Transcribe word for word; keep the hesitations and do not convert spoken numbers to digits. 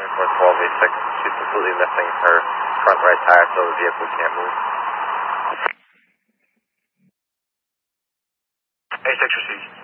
twenty-four twelve A six, she's completely missing her front right tire, so the vehicle can't move. A six received.